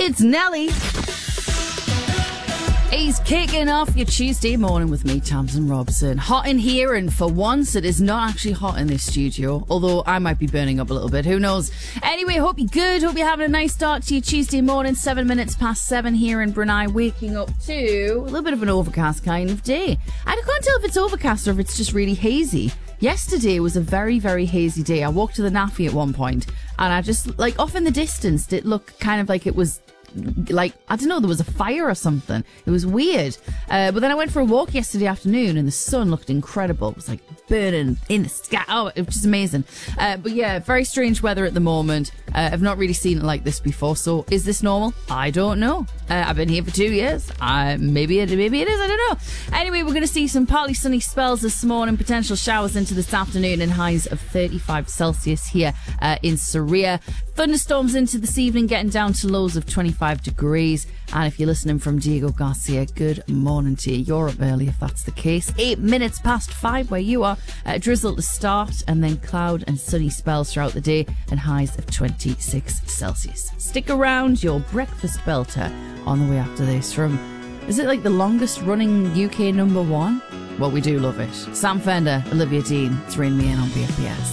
It's Nelly. He's kicking off your Tuesday morning with me, Tamsin Robson. Hot in here, and for once it is not actually hot in this studio, although I might be burning up a little bit, who knows. Anyway, hope you're good, hope you're having a nice start to your Tuesday morning. 7 minutes past 7 here in Brunei, waking up to a little bit of an overcast kind of day. I can't tell if it's overcast or if it's just really hazy. Yesterday was a very, very hazy day. I walked to the NAFI at one point, and I just, like, off in the distance, it looked kind of like it was, like, I don't know, there was a fire or something. It was weird. But then I went for a walk yesterday afternoon and the sun looked incredible. It was like burning in the sky. Oh, it was just amazing. But yeah, very strange weather at the moment. I've not really seen it like this before. So is this normal? I don't know. I've been here for 2 years. Maybe it is. I don't know. Anyway, we're going to see some partly sunny spells this morning, potential showers into this afternoon, and highs of 35 Celsius here in Surrey. Thunderstorms into this evening, getting down to lows of 25 degrees. And if you're listening from Diego Garcia, good morning to you. You're up early if that's the case. 8 minutes past 5 where you are. Drizzle to start, and then cloud and sunny spells throughout the day, and highs of 26 Celsius. Stick around, your breakfast belter on the way after this from, is it like the longest running UK number one? Well, we do love it. Sam Fender, Olivia Dean, it's Rain Me In on BFBS.